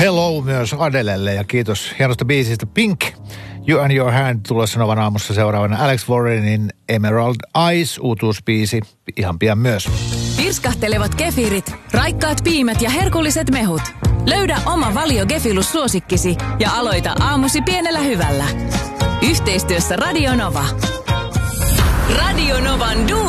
hello myös Adelelle ja kiitos hienosta biisistä Pink. You and Your Hand tulossa Novan aamussa seuraavana Alex Warrenin Emerald Eyes uutuusbiisi ihan pian myös. Pirskahtelevat kefirit, raikkaat piimät ja herkulliset mehut. Löydä oma valio Gefilus-suosikkisi ja aloita aamusi pienellä hyvällä. Yhteistyössä Radio Nova. Radio Novan